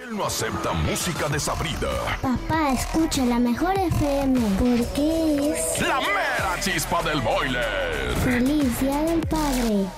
Él no acepta música desabrida. Papá, escucha la mejor FM porque es La mera chispa del boiler. Feliz Día del Padre.